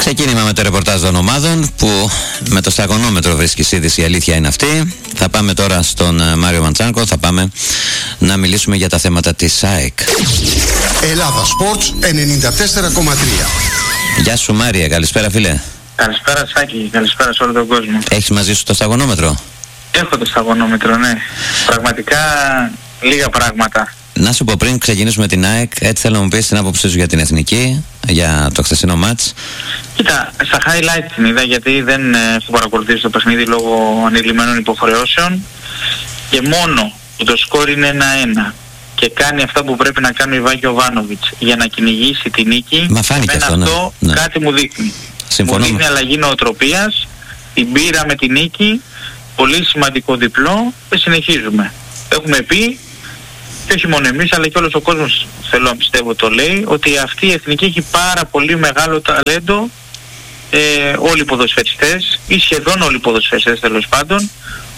Ξεκίνημα με το ρεπορτάζ των ομάδων που με το σταγονόμετρο βρίσκει είδηση, η αλήθεια είναι αυτή. Θα πάμε τώρα στον Μάριο Μαντσάνκο, θα πάμε να μιλήσουμε για τα θέματα της ΑΕΚ. Ελλάδα Sports 94,3. Γεια σου Μάρια, καλησπέρα φίλε. Καλησπέρα Σάκη, καλησπέρα σε όλο τον κόσμο. Έχεις μαζί σου το σταγονόμετρο? Έχω το σταγονόμετρο, ναι. Πραγματικά λίγα πράγματα. Να σου πω πριν ξεκινήσουμε την ΑΕΚ, έτσι θέλω να μου πεις την άποψή σου για την Εθνική, για το χθεσινό μάτς. Κοίτα, στα highlights την είδα γιατί δεν έχω παρακολουθήσει το παιχνίδι λόγω ανηλυμένων υποχρεώσεων και μόνο που το σκόρ είναι 1-1 και κάνει αυτά που πρέπει να κάνει ο Ιβάν Γιοβάνοβιτς για να κυνηγήσει τη νίκη. Μα φάνηκε αυτό, ναι. Κάτι μου δείχνει. Συμφωνώ. Μου δείχνει αλλαγή νοοτροπίας, την πήρα με τη νίκη, πολύ σημαντικό διπλό και συνεχίζουμε. Έχουμε πει, και όχι μόνο εμείς αλλά και όλος ο κόσμος, θέλω να πιστεύω το λέει, ότι αυτή η Εθνική έχει πάρα πολύ μεγάλο ταλέντο, όλοι οι ποδοσφαιριστές ή σχεδόν όλοι οι ποδοσφαιριστές τέλος πάντων,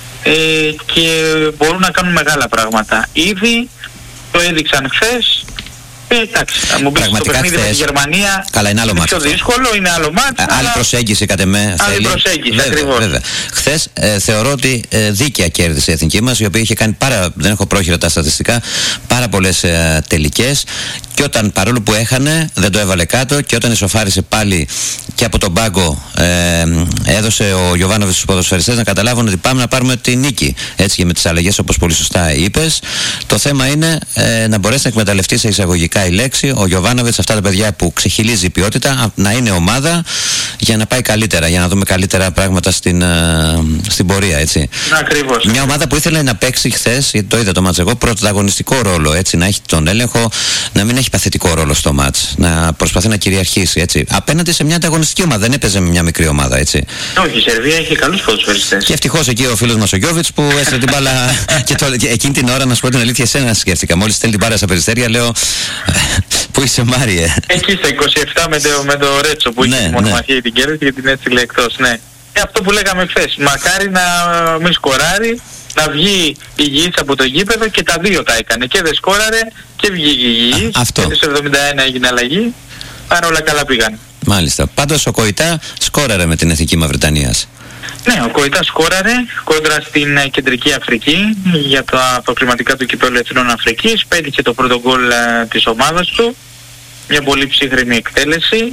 και μπορούν να κάνουν μεγάλα πράγματα. Ήδη το έδειξαν χθες. Εντάξει, θα μου πεις το παιχνίδι με τη Γερμανία καλά, είναι άλλο είναι πιο δύσκολο, είναι άλλο μάτς. Άλλη προσέγγιση κατ' εμέ. Άλλη προσέγγιση, ακριβώς. Χθες θεωρώ ότι δίκαια κέρδισε η Εθνική μας, η οποία είχε κάνει δεν έχω πρόχειρα τα στατιστικά, πάρα πολλές τελικές, και όταν παρόλο που έχανε δεν το έβαλε κάτω, και όταν ισοφάρισε πάλι και από τον πάγκο έδωσε ο Γιοβάνοβιτς στους ποδοσφαιριστές να καταλάβουν ότι πάμε να πάρουμε τη νίκη. Έτσι και με τις αλλαγές όπως πολύ σωστά είπες. Το θέμα είναι να μπορέσει να εκμεταλλευτεί σε εισαγωγικά η λέξη ο Γιοβάνοβιτς αυτά τα παιδιά που ξεχυλίζει η ποιότητα, να είναι ομάδα για να πάει καλύτερα, για να δούμε καλύτερα πράγματα στην πορεία, έτσι. Ακριβώς. Μια ομάδα που ήθελε να παίξει χθες, το είδα το μάτς εγώ, πρωταγωνιστικό ρόλο, έτσι, να έχει τον έλεγχο, να μην έχει παθητικό ρόλο στο μάτς, να προσπαθεί να κυριαρχήσει, έτσι. Απέναντι σε μια ανταγωνιστική ομάδα, δεν έπαιζε με μια μικρή ομάδα, έτσι. Όχι, η Σερβία έχει καλούς ποδοσφαιριστές. Και ευτυχώς εκεί ο φίλος μας ο Γιόβιτς που έστειλε την μπάλα. Και εκείνη την ώρα, να σου πω την αλήθεια, εσένα σκέφτηκα. Μόλις στέλνει την μπάλα στα Περιστέρια, λέω. Πού είσαι Μάριε? Εκεί στα 27 με το Ρέτσο που είχε μονομαχία την κέρδισε και την έστειλε εκτός, ναι. Και αυτό που λέγαμε χθες, μακάρι να μην σκοράρει, να βγει υγιής από το γήπεδο, και τα δύο τα έκανε. Και δεν σκόραρε και βγήκε υγιής. Αυτό. Και στο 71 έγινε αλλαγή, άρα όλα καλά πήγαν. Μάλιστα. Πάντως ο Κοϊτά σκόραρε με την Εθνική Μαυριτανίας. Ναι, ο Κοϊτά σκόραρε κόντρα στην Κεντρική Αφρική για τα προκριματικά του Κυπέλλου Εθνών Αφρικής. Πέτυχε το πρώτο γκολ της ομάδας του. Μια πολύ ψύχρεμη εκτέλεση.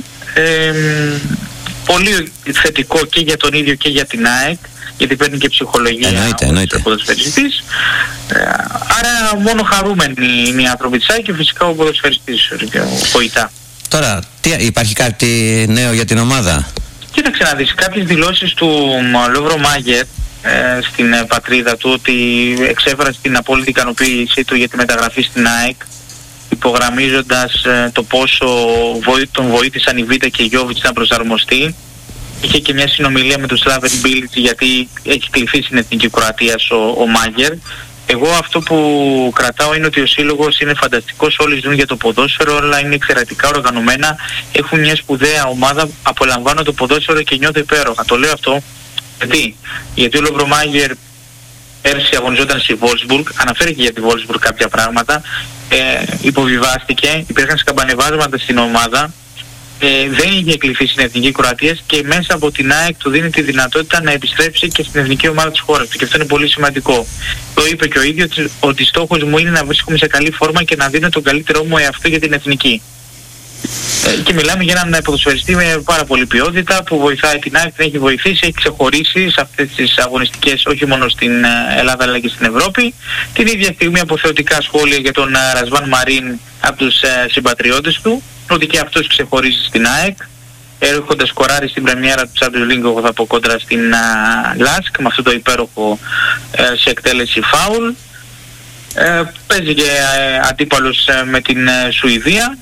Πολύ θετικό και για τον ίδιο και για την ΑΕΚ, γιατί παίρνει και ψυχολογία ο ποδοσφαιριστής. Άρα μόνο χαρούμενοι είναι οι άνθρωποι της ΑΕΚ και φυσικά ο ποδοσφαιριστής, ο Κοϊτά. Τώρα, υπάρχει κάτι νέο για την ομάδα? Κοίταξε να δεις, κάποιες δηλώσεις του Λόβρο Μάγερ στην πατρίδα του, ότι εξέφρασε την απόλυτη ικανοποίησή του για τη μεταγραφή στην ΑΕΚ, υπογραμμίζοντας το πόσο τον βοήθησαν η Βίτα και η Γιόβιτς να προσαρμοστεί. Είχε και μια συνομιλία με τον Σλάβεν Μπίλιτς, γιατί έχει κληθεί στην Εθνική Κροατίας ο Μάγερ. Εγώ αυτό που κρατάω είναι ότι ο σύλλογος είναι φανταστικός, όλοι ζουν για το ποδόσφαιρο, όλα είναι εξαιρετικά οργανωμένα, έχουν μια σπουδαία ομάδα, απολαμβάνω το ποδόσφαιρο και νιώθω υπέροχα. Το λέω αυτό γιατί ο Λόβρο Μάγερ πέρσι αγωνιζόταν στη Βόλσμπουργκ, αναφέρει και για τη Βόλσμπουργκ κάποια πράγματα, υποβιβάστηκε, υπήρχαν σκαμπανεβάσματα στην ομάδα, δεν είχε κληθεί στην Εθνική Κροατία και μέσα από την ΑΕΚ του δίνει τη δυνατότητα να επιστρέψει και στην εθνική ομάδα της χώρας του, και αυτό είναι πολύ σημαντικό. Το είπε και ο ίδιος ότι στόχος μου είναι να βρίσκομαι σε καλή φόρμα και να δίνω τον καλύτερό μου εαυτό για την εθνική. Και μιλάμε για έναν ποδοσφαιριστή με πάρα πολύ ποιότητα που βοηθάει την ΑΕΚ, την έχει βοηθήσει, έχει ξεχωρίσει σε αυτές τις αγωνιστικές όχι μόνο στην Ελλάδα αλλά και στην Ευρώπη. Την ίδια στιγμή αποθεωτικά σχόλια για τον Ρασβάν Μαρίν από τους συμπατριώτες του, ότι και αυτός ξεχωρίζει στην ΑΕΚ, έρχοντας σκοράρει στην πρεμιέρα του Champions League, εγώ θα πω, κόντρα στην Λάσκ, με αυτό το υπέροχο σε εκτέλεση φάουλ. Παίζει και αντίπαλος με την Σουηδία.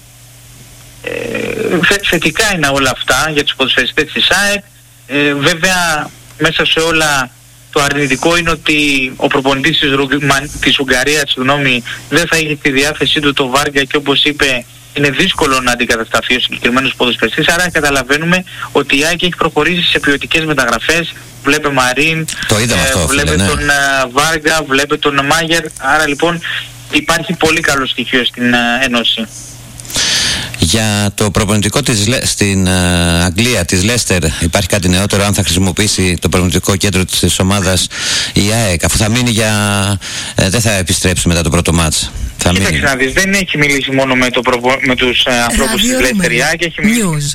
Θετικά είναι όλα αυτά για τους ποδοσφαιριστές της ΑΕΚ. Βέβαια μέσα σε όλα το αρνητικό είναι ότι ο προπονητής της Ουγγαρίας δεν θα είχε τη διάθεσή του το Βάργα, και όπως είπε είναι δύσκολο να αντικατασταθεί ο συγκεκριμένος ποδοσφαιριστής. Άρα καταλαβαίνουμε ότι η ΑΕΚ έχει προχωρήσει σε ποιοτικές μεταγραφές. Βλέπε Μαρίν, βλέπε τον Βάργα, βλέπε τον Μάγερ. Άρα λοιπόν υπάρχει πολύ καλό στοιχείο στην Ένωση. Για το προπονητικό στην Αγγλία, της Λέστερ, υπάρχει κάτι νεότερο? Αν θα χρησιμοποιήσει το προπονητικό κέντρο της ομάδας η ΑΕΚ, αφού θα μείνει δεν θα επιστρέψει μετά το πρώτο μάτς. Κοίταξε να δεις, δεν έχει μιλήσει μόνο με τους ανθρώπους της Λέστερ η ΑΕΚ, έχει μιλήσει.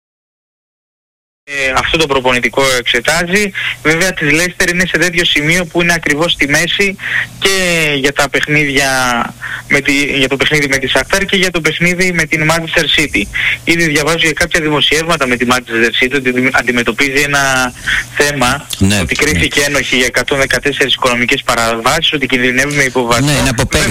Αυτό το προπονητικό εξετάζει. Βέβαια της Λέστερ είναι σε τέτοιο σημείο που είναι ακριβώς στη μέση και για τα παιχνίδια για το παιχνίδι με τη Σαχτάρ και για το παιχνίδι με την Manchester City. Ήδη διαβάζω για κάποια δημοσιεύματα με τη Manchester City ότι αντιμετωπίζει ένα θέμα, ότι κρίθηκε ένοχη για 114 οικονομικές παραβάσεις, ότι κινδυνεύει με υποβασμό. Ναι, είναι από πέρυσι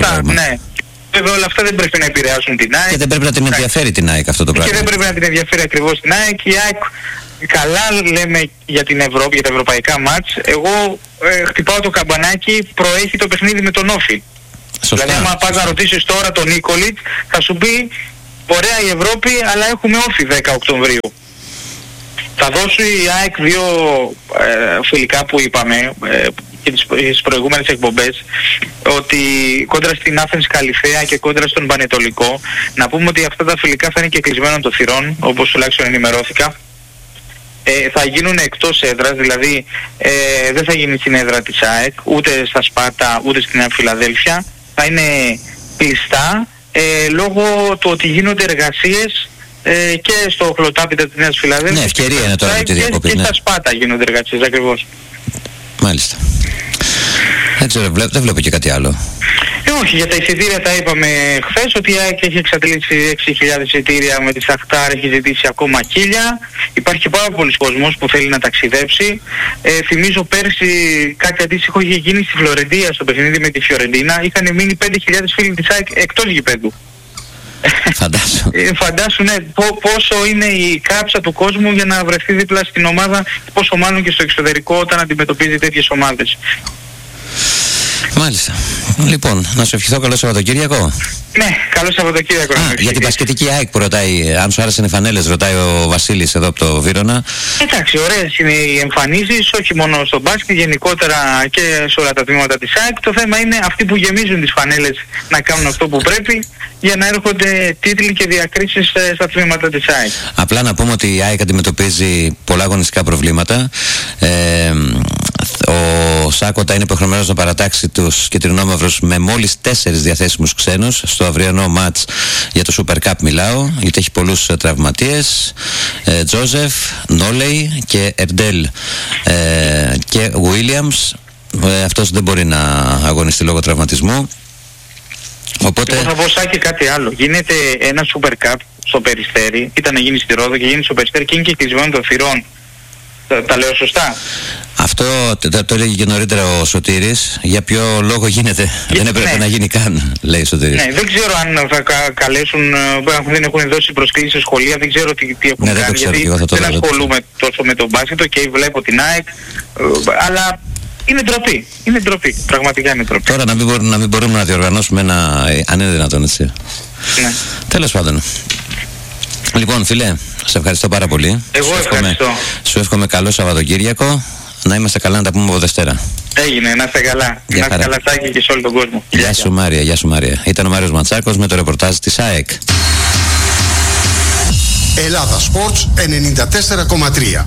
Βέβαια όλα αυτά δεν πρέπει να επηρεάσουν την ΑΕΚ. Και δεν πρέπει να την ενδιαφέρει την ΑΕΚ αυτό το πράγμα. Και δεν πρέπει να την ενδιαφέρει ακριβώς την ΑΕΚ. Η ΑΕΚ καλά λέμε για την Ευρώπη, για τα ευρωπαϊκά μάτς. Εγώ χτυπάω το καμπανάκι, προέχει το παιχνίδι με τον Όφη. Σωστά. Δηλαδή άμα πας να ρωτήσεις τώρα τον Νίκολιτ θα σου πει ωραία η Ευρώπη αλλά έχουμε Όφη 10 Οκτωβρίου. Θα δώσω η ΑΕΚ δύο φιλικά που είπαμε και τις προηγούμενες εκπομπές, ότι κόντρα στην Άθενς Καλυθέα και κόντρα στον Πανετολικό, να πούμε ότι αυτά τα φιλικά θα είναι και κλεισμένων των θυρών, όπως τουλάχιστον ενημερώθηκα. Θα γίνουν εκτός έδρας, δηλαδή δεν θα γίνει στην έδρα της ΑΕΚ, ούτε στα Σπάρτα, ούτε στην Νέα Φιλαδέλφια. Θα είναι κλειστά, λόγω του ότι γίνονται εργασίες και στο οχλοτάπητα της Νέας Φιλαδέλφειας. Ναι, ευκαιρία είναι τώρα με τη διακοπή. Και στα Σπάτα γίνονται εργασίες, ακριβώς. Μάλιστα. Έτσι, δεν βλέπω και κάτι άλλο. Όχι, για τα εισιτήρια τα είπαμε χθες, ότι η ΑΕΚ έχει εξαντλήσει 6.000 εισιτήρια, με τη Σαχτάρ έχει ζητήσει ακόμα 1.000. Υπάρχει πάρα πολλοί κόσμος που θέλει να ταξιδέψει. Θυμίζω πέρσι κάτι αντίστοιχο είχε γίνει στη Φλωρεντία στο παιχνίδι με τη Φιωρεντίνα. Είχαν μείνει 5.000 φίλοι της ΑΕΚ εκτός γηπέδου. Φαντάσου, ναι, πόσο είναι η κάψα του κόσμου για να βρεθεί δίπλα στην ομάδα, πόσο μάλλον και στο εξωτερικό όταν αντιμετωπίζει τέτοιες ομάδες. Μάλιστα. Λοιπόν, να σου ευχηθώ καλό Σαββατοκύριακο. Ναι, καλό Σαββατοκύριακο. Για την μπασκετική ΑΕΚ που ρωτάει, αν σου άρεσαν οι φανέλες, ρωτάει ο Βασίλης εδώ από το Βύρωνα. Εντάξει, ωραίες είναι οι εμφανίσεις, όχι μόνο στο μπάσκετ, γενικότερα και σε όλα τα τμήματα της ΑΕΚ. Το θέμα είναι αυτοί που γεμίζουν τις φανέλες να κάνουν αυτό που πρέπει για να έρχονται τίτλοι και διακρίσεις στα τμήματα της ΑΕΚ. Απλά να πούμε ότι η ΑΕΚ αντιμετωπίζει πολλά αγωνιστικά προβλήματα. Ο Σάκοτα είναι υποχρεωμένος να παρατάξει τους κυτρινόμαυρους με μόλις 4 διαθέσιμους ξένους στο αυριανό μάτς για το Super Cup μιλάω, γιατί έχει πολλούς τραυματίες. Τζόζεφ, Νόλεϊ και Ερντέλ και Williams. Αυτός δεν μπορεί να αγωνιστεί λόγω τραυματισμού. Οπότε... Εγώ θα πω Σάκη κάτι άλλο. Γίνεται ένα Super Cup στο Περιστέρι, ήταν να γίνει στη Ρόδο και γίνει στο Περιστέρι και είναι και κλεισμένο των θυρών. Τα λέω σωστά? Αυτό το έλεγε και νωρίτερα ο Σωτήρης. Για ποιο λόγο γίνεται? Δεν έπρεπε να γίνει καν, λέει ο Σωτήρης. Ναι, δεν ξέρω αν θα καλέσουν, αν δεν έχουν δώσει προσκλήσεις σε σχολεία, δεν ξέρω τι έχουν κάνει. Δεν ξέρω, γιατί δεν ασχολούμαι τόσο με τον μπάσκετ και βλέπω την ΑΕΚ, αλλά είναι ντροπή. Είναι ντροπή. Πραγματικά είναι ντροπή. Τώρα να μην μπορούμε να διοργανώσουμε ένα, αν είναι δυνατόν, έτσι. Ναι. Τέλος πάντων. Λοιπόν, φίλε, σε ευχαριστώ πάρα πολύ. Εγώ ευχαριστώ. Σου εύχομαι καλό Σαββατοκύριακο. Να είμαστε καλά, να τα πούμε από Δευτέρα. Έγινε, να είστε καλά. Να είστε καλά, Σάκη, και σε όλο τον κόσμο. Γεια σου Μάρια, γεια σου Μάρια. Ήταν ο Μάριος Ματσάκος με το ρεπορτάζ της ΑΕΚ. Ελλάδα Sports 94,3.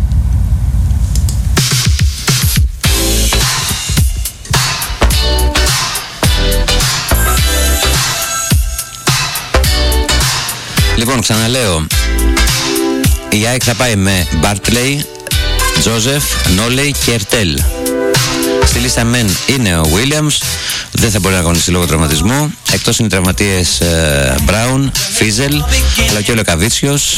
Λοιπόν, ξαναλέω, η ΑΕΚ θα πάει με Μπάρτλεϊ, Τζόζεφ, Νόλεϊ και Ερτέλ. Στη λίστα μεν είναι ο Williams, δεν θα μπορεί να αγωνιστεί λόγω τραυματισμού. Εκτός είναι οι τραυματίες Μπράουν, Φίζελ, αλλά και ο Λεκαβίτσιος.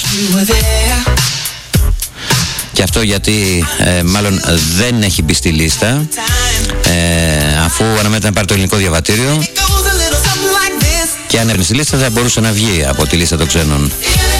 Και αυτό γιατί μάλλον δεν έχει μπει στη λίστα, αφού αναμένεται να πάρει το ελληνικό διαβατήριο. Και αν έρθει στη λίστα θα μπορούσε να βγει από τη λίστα των ξένων.